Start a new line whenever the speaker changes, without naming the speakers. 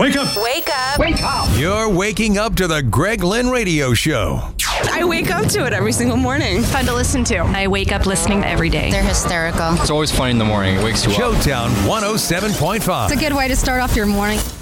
Wake up.
Wake up.
Wake up.
You're waking up to the Greg Lynn Radio Show.
I wake up to it every single morning.
Fun to listen to.
I wake up listening every day.
They're hysterical.
It's always funny in the morning. It wakes you up.
Showtown 107.5.
It's a good way to start off your morning.